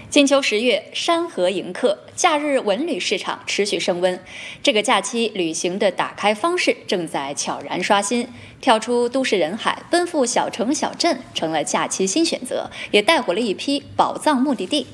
金秋10月，山河迎客，假日文旅市场持续升温。这个假期旅行的打开方式正在悄然刷新，跳出都市人海，奔赴小城小镇成了假期新选择，也带火了一批宝藏目的地。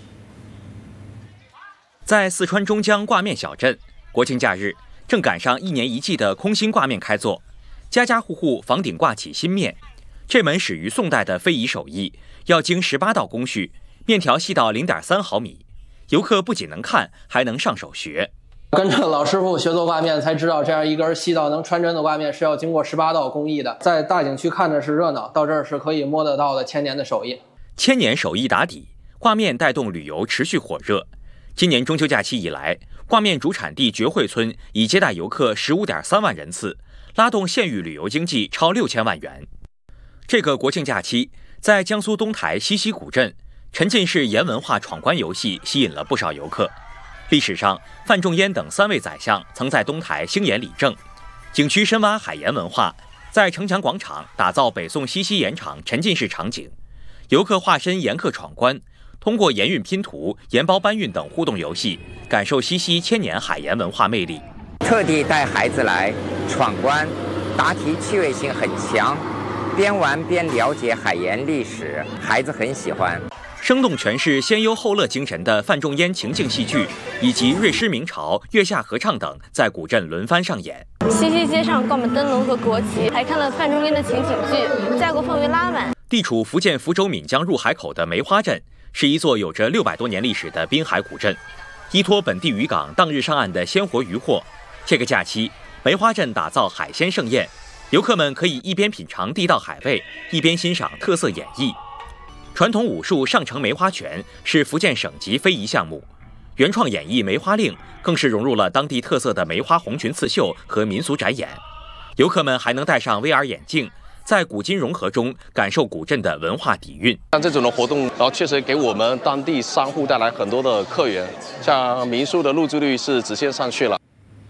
在四川中江挂面小镇，国庆假日正赶上1年1季的空心挂面开做，家家户户房顶挂起新面。这门始于宋代的非遗手艺，要经18道工序。面条细到0.3毫米，游客不仅能看，还能上手学。 跟着老师傅学做挂面，才知道这样一根细到能穿针的挂面是要经过18道工艺的。在大景区看的是热闹，到这儿是可以摸得到的千年的手艺。 千年手艺打底，挂面带动旅游持续火热。今年中秋假期以来，挂面主产地觉会村已接待游客15.3万人次，拉动县域旅游经济超6000万元。这个国庆假期，在江苏东台西溪古镇，沉浸式盐文化闯关游戏吸引了不少游客。历史上，范仲淹等3位宰相曾在东台兴盐理政。景区深挖海盐文化，在城墙广场打造北宋西溪盐场沉浸式场景，游客化身盐客闯关，通过盐运拼图、盐包搬运等互动游戏，感受西溪千年海盐文化魅力。 特地带孩子来闯关，答题趣味性很强，边玩边了解海盐历史，孩子很喜欢。 生动诠释先忧后乐精神的范仲淹情境戏剧，以及瑞狮明朝、月下合唱等，在古镇轮番上演。 西溪街上挂满灯笼和国旗，还看了范仲淹的情景剧，家国氛围拉满。 地处福建福州闽江入海口的梅花镇，是一座有着600多年历史的滨海古镇，依托本地渔港当日上岸的鲜活渔获。这个假期，梅花镇打造海鲜盛宴，游客们可以一边品尝地道海味，一边欣赏特色演绎。传统武术上乘梅花拳是福建省级非遗项目，原创演绎梅花令更是融入了当地特色的梅花红裙刺绣和民俗展演。游客们还能戴上 VR 眼镜，在古今融合中感受古镇的文化底蕴。 像这种的活动，然后确实给我们当地商户带来很多的客源，像民宿的入住率是直线上去了。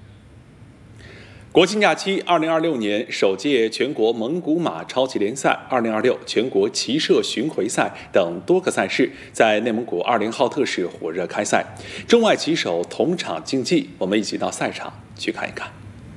国庆假期，2026年首届全国蒙古马超级联赛、2026全国骑射巡回赛等多个赛事在内蒙古2连浩特市火热开赛，中外骑手同场竞技，我们一起到赛场去看一看。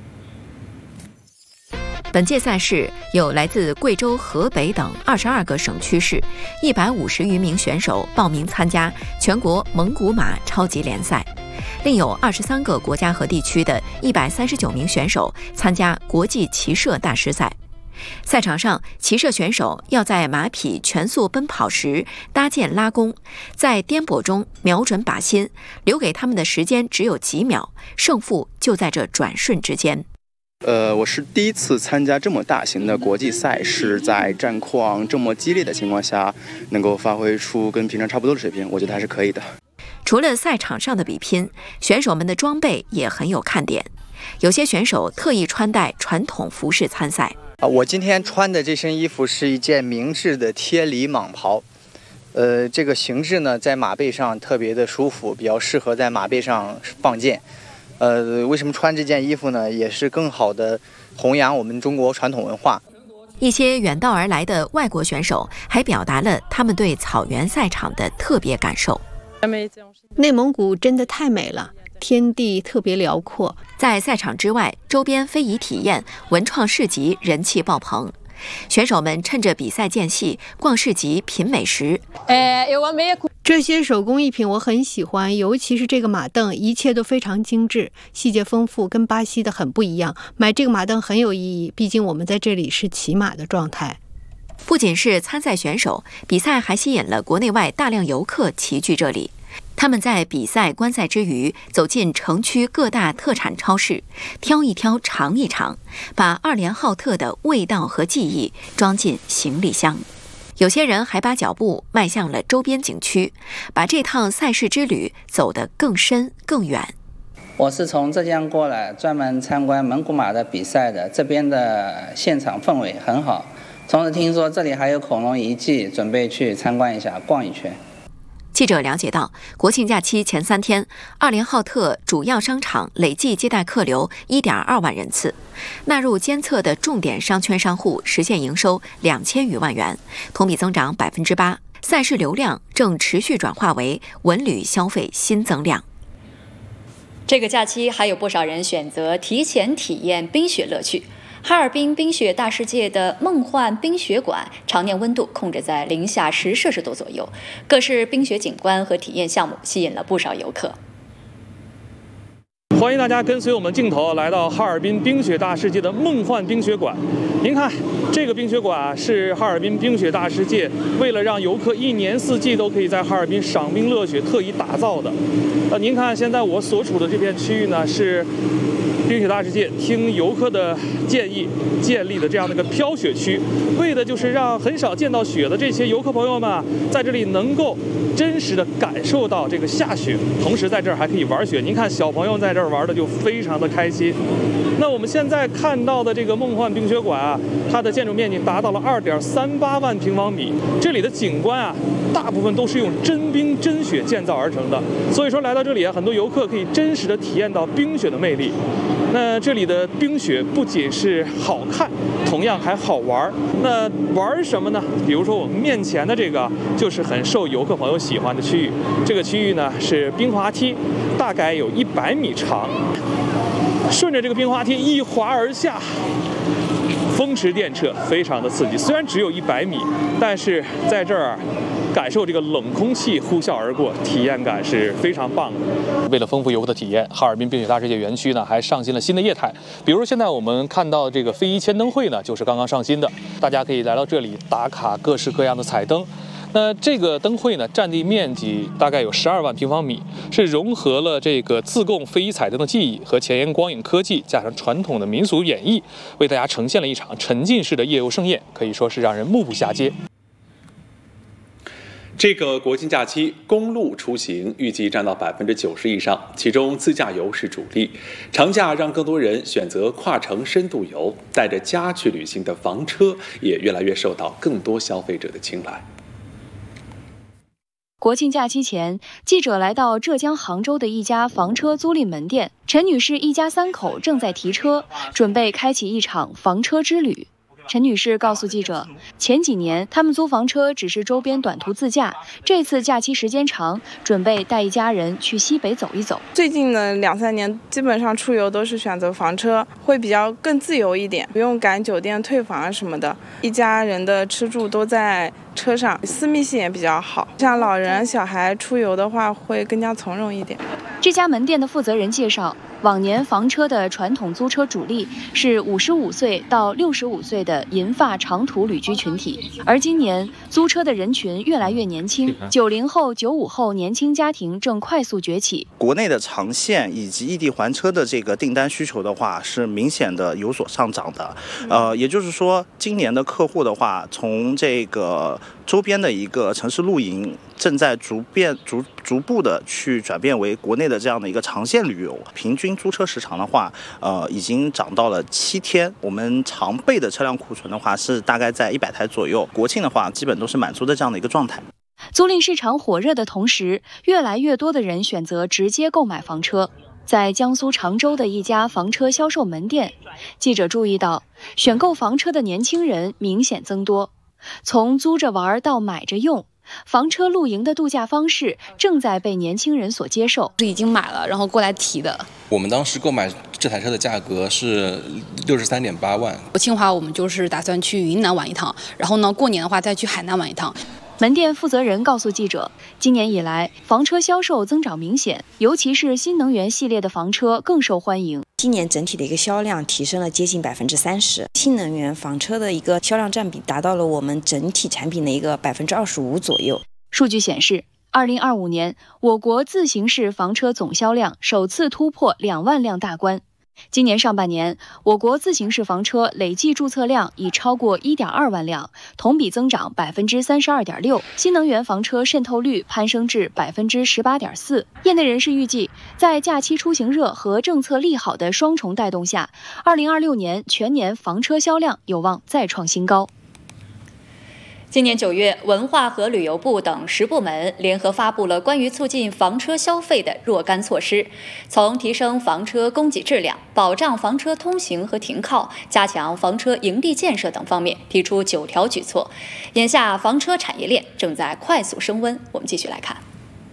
本届赛事有来自贵州、河北等22个省区市150余名选手报名参加全国蒙古马超级联赛，另有23个国家和地区的139名选手参加国际骑射大师赛。赛场上，骑射选手要在马匹全速奔跑时搭箭拉弓，在颠簸中瞄准靶心，留给他们的时间只有几秒，胜负就在这转瞬之间。 我是第一次参加这么大型的国际赛事，在战况这么激烈的情况下，能够发挥出跟平常差不多的水平，我觉得还是可以的。 除了赛场上的比拼，选手们的装备也很有看点。有些选手特意穿戴传统服饰参赛。 我今天穿的这身衣服是一件明制的贴里蟒袍。这个形制呢，在马背上特别的舒服，比较适合在马背上放箭。为什么穿这件衣服呢？也是更好的弘扬我们中国传统文化。 一些远道而来的外国选手还表达了他们对草原赛场的特别感受。 内蒙古真的太美了，天地特别辽阔。 在赛场之外，周边非遗体验、文创市集人气爆棚。选手们趁着比赛间隙逛市集、品美食。 这些手工艺品我很喜欢，尤其是这个马凳，一切都非常精致，细节丰富，跟巴西的很不一样。买这个马凳很有意义，毕竟我们在这里是骑马的状态。 不仅是参赛选手，比赛还吸引了国内外大量游客齐聚这里。他们在比赛观赛之余，走进城区各大特产超市，挑一挑，尝一尝，把2连浩特的味道和记忆装进行李箱。有些人还把脚步迈向了周边景区，把这趟赛事之旅走得更深更远。 我是从浙江过来，专门参观蒙古马的比赛的，这边的现场氛围很好。同时听说这里还有恐龙遗迹，准备去参观一下，逛一圈。 记者了解到，国庆假期前3天，2连浩特主要商场累计接待客流1.2万人次，纳入监测的重点商圈商户实现营收2000余万元，同比增长8%。 赛事流量正持续转化为文旅消费新增量。 这个假期还有不少人选择提前体验冰雪乐趣。哈尔滨冰雪大世界的梦幻冰雪馆常年温度控制在零下10摄氏度左右，各式冰雪景观和体验项目吸引了不少游客。 欢迎大家跟随我们镜头来到哈尔滨冰雪大世界的梦幻冰雪馆。您看，这个冰雪馆是哈尔滨冰雪大世界为了让游客一年四季都可以在哈尔滨赏冰乐雪特意打造的。您看，现在我所处的这片区域呢，是冰雪大世界听游客的建议建立的这样的一个飘雪区，为的就是让很少见到雪的这些游客朋友们啊，在这里能够真实的感受到这个下雪，同时在这儿还可以玩雪。您看，小朋友在这儿玩的就非常的开心。那我们现在看到的这个梦幻冰雪馆啊，它的建筑面积达到了2.38万平方米，这里的景观啊，大部分都是用真冰真雪建造而成的，所以说来到这里啊，很多游客可以真实的体验到冰雪的魅力。那这里的冰雪不仅是好看，同样还好玩。那玩什么呢？比如说我们面前的这个就是很受游客朋友喜欢的区域，这个区域呢是冰滑梯，大概有100米长，顺着这个冰滑梯一滑而下，风驰电掣，非常的刺激。虽然只有100米，但是在这儿感受这个冷空气呼啸而过，体验感是非常棒的。为了丰富游客的体验，哈尔滨冰雪大世界园区呢还上新了新的业态，比如现在我们看到这个非遗千灯会呢，就是刚刚上新的，大家可以来到这里打卡各式各样的彩灯。那这个灯会呢，占地面积大概有12万平方米，是融合了这个自贡非遗彩灯的技艺和前沿光影科技，加上传统的民俗演绎，为大家呈现了一场沉浸式的夜游盛宴，可以说是让人目不暇接。 这个国庆假期，公路出行预计占到90%以上，其中自驾游是主力。长假让更多人选择跨城深度游，带着家去旅行的房车也越来越受到更多消费者的青睐。 国庆假期前，记者来到浙江杭州的一家房车租赁门店，陈女士一家3口正在提车，准备开启一场房车之旅。陈女士告诉记者，前几年他们租房车只是周边短途自驾，这次假期时间长，准备带一家人去西北走一走。 最近的2-3年，基本上出游都是选择房车，会比较更自由一点，不用赶酒店退房啊什么的，一家人的吃住都在车上，私密性也比较好。像老人、小孩出游的话，会更加从容一点。 这家门店的负责人介绍，往年房车的传统租车主力是55岁到65岁的银发长途旅居群体，而今年租车的人群越来越年轻，90后、95后年轻家庭正快速崛起。 国内的长线以及异地还车的这个订单需求的话，是明显的有所上涨的。也就是说，今年的客户的话，从这个周边的一个城市露营，正在逐步的去转变为国内的这样的一个长线旅游。平均租车时长的话，已经涨到了7天。我们常备的车辆库存的话，是大概在100台左右。国庆的话，基本都是满租的这样的一个状态。 租赁市场火热的同时，越来越多的人选择直接购买房车。在江苏常州的一家房车销售门店，记者注意到，选购房车的年轻人明显增多。从租着玩到买着用，房车露营的度假方式正在被年轻人所接受。 已经买了，然后过来提的。 我们当时购买这台车的价格是63.8万。 国庆的话，我们就是打算去云南玩一趟，然后呢，过年的话再去海南玩一趟。 门店负责人告诉记者，今年以来，房车销售增长明显，尤其是新能源系列的房车更受欢迎。 今年整体的一个销量提升了接近30%，新能源房车的一个销量占比达到了我们整体产品的一个25%左右。 数据显示，2025年我国自行式房车总销量首次突破2万辆大关。今年上半年，我国自行式房车累计注册量已超过1.2万辆，同比增长32.6%，新能源房车渗透率攀升至18.4%。业内人士预计，在假期出行热和政策利好的双重带动下，2026年全年房车销量有望再创新高。 今年9月，文化和旅游部等10部门联合发布了关于促进房车消费的若干措施，从提升房车供给质量、保障房车通行和停靠、加强房车营地建设等方面提出9条举措。眼下，房车产业链正在快速升温。我们继续来看。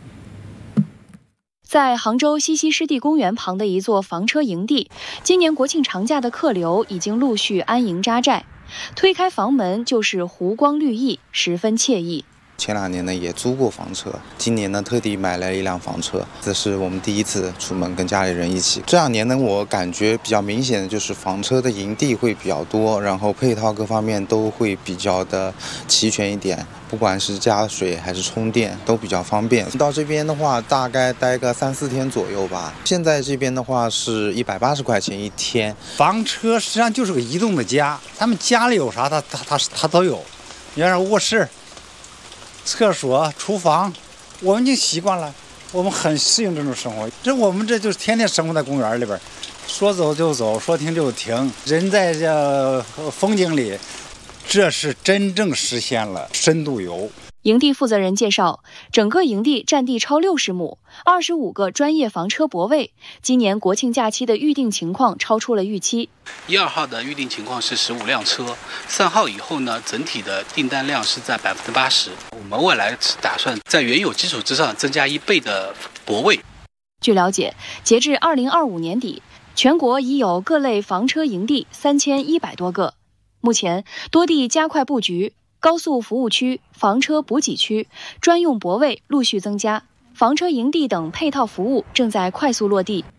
在杭州西溪湿地公园旁的一座房车营地，今年国庆长假的客流已经陆续安营扎寨。推开房门就是湖光绿意，十分惬意。 前2年呢也租过房车，今年呢特地买了一辆房车，这是我们第一次出门跟家里人一起。这2年呢我感觉比较明显的就是房车的营地会比较多，然后配套各方面都会比较的齐全一点，不管是加水还是充电都比较方便。到这边的话大概待个3-4天左右吧。现在这边的话是180块钱1天。 房车实际上就是个移动的家，他们家里有啥他都有，你像卧室、厕所、厨房，我们已经习惯了，我们很适应这种生活。我们这就是天天生活在公园里边，说走就走，说停就停，人在这风景里，这是真正实现了深度游。 营地负责人介绍，整个营地占地超60亩，25个专业房车泊位。今年国庆假期的预订情况超出了预期。 1、2号的预订情况是15辆车，3号以后呢，整体的订单量是在80%。我们未来是打算在原有基础之上增加1倍的泊位。 据了解，截至2025年底，全国已有各类房车营地3100多个。目前多地加快布局。高速服务区、房车补给区、专用泊位陆续增加，房车营地等配套服务正在快速落地。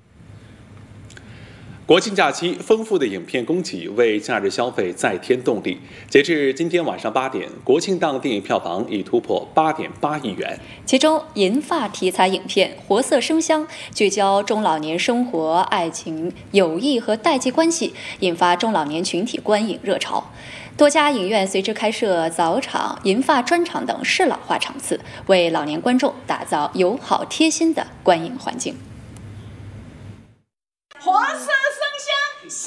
国庆假期，丰富的影片供给为假日消费再添动力。截至今天晚上8点，国庆档电影票房已突破8.8亿元。 其中，银发题材影片《活色生香》聚焦中老年生活、爱情、友谊和代际关系，引发中老年群体观影热潮。多家影院随之开设早场、银发专场等适老化场次，为老年观众打造友好贴心的观影环境。